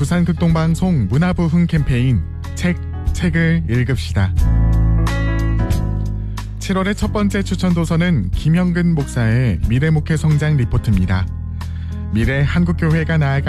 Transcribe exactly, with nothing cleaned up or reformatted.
부산극동방송 문화부흥 캠페인 책, 책을 읽읍시다. 칠월의 첫 번째 추천 도서는 김형근 목사의 미래 목회 성장 리포트입니다. 미래 한국교회가 나아갈